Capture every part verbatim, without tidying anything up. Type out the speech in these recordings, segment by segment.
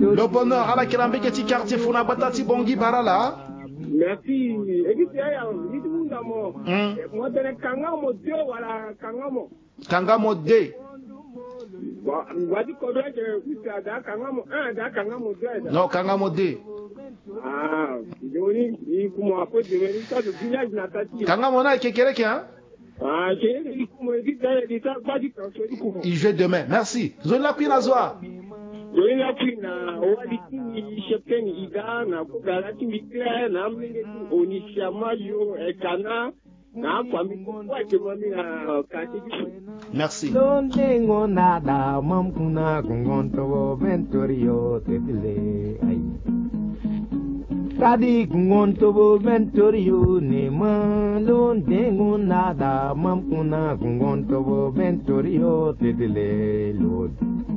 Le bonheur à la Kirambe Keti quartier Funa Batati Bongi Barala. Merci. Moi, je suis Kangamo deux, voilà, Kangamo. Kangamo deux. Non, Kangamo deux. Ah, Kangamo na Kekereke, hein? Ah, il joue demain. Merci. Zone la Queen Azwa. Zone la Queen, Oadiki, Shepen, Ida, Nakugala, Timikla, Naming, Onishamayo, Ekana, Merci. Tadi kungontobo ventorio ne malon dengo nada mamkuna kungontobo ventorio tedele lord.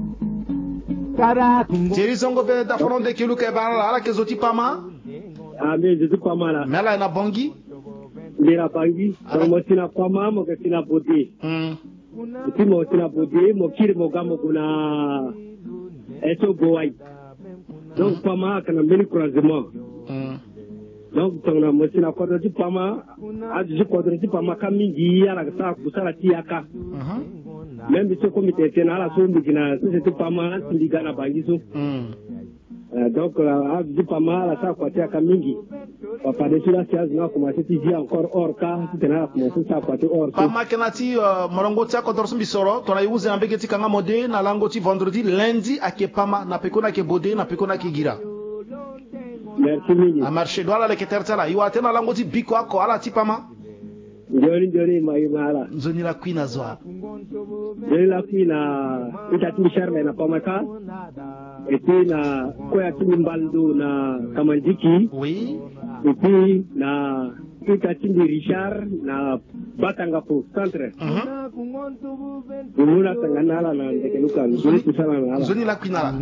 Tara kungo. Thierry Zongo be da fonon de kilu ke bala ala ke zoti pama. Ah mais je suis pas mal là. Mela na bongi. Mela bangi. Mo tina pama mo ke tina bodi. Mm. Ti mo tina bodi mo kiri mo gamo kuna eso boy. Donc pama kana meni croisement. Donc tongna mosina kodoti pama aji kodoti pama kamingi ala ka kusala tiaka même biso comité tenala so mbikina société pama sindigana bangiso donc aji pama ala sa kwatia kamingi papa de sura siaz na commencer tiji encore or ka tenala commencer sa kwatia or pama kenati morongo tia kodorso bisoro tona yuze na begeti kanga mode na langoti vendredi lundi ake pama na pekona ke bode na pekona ke gira. Merci mini. A marché doit la ketertala. Iwa tena langoti biko ako ala tipama. Joni joni mai mala. Zoni la queen azwa. Joni la queen na itati charme na pamaka. Et puis na koya timbaldo na Kamandiki. Oui. Et puis na itati Richard na Batanga pour centre. Mhm. Umuna tanganala na ndekeluka. Joni kusala na ala. Zoni la queen ala.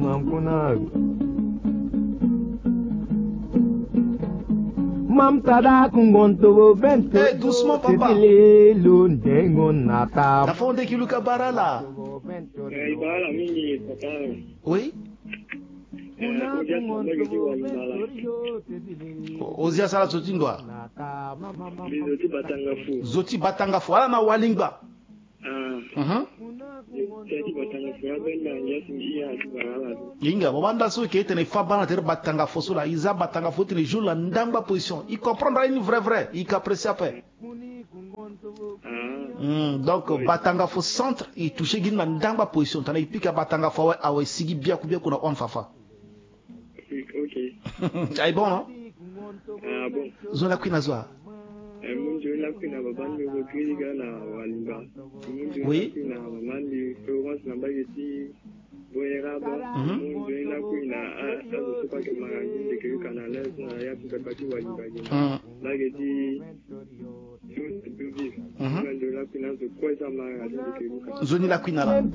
Mam tada kungonto vento. Eh, doucement papa. La fonde qui luka barala. Oui. Ozia sala sotindwa. Zoti batanga fo ala na walingba. Mhm. Inga bobanda so ke tene fa bana ter batanga fo sula iza batanga fo tene joue la ndamba position il comprendra une vrai vrai il apprécie après. Mm, donc batanga fo centre il touche gin na ndamba position tana ipika batanga fo awe sigi bia ku bia kuna on fafa. OK. Ay bon non? Ah bon. Zola Queen Azwa. Oui. Zoni la Queen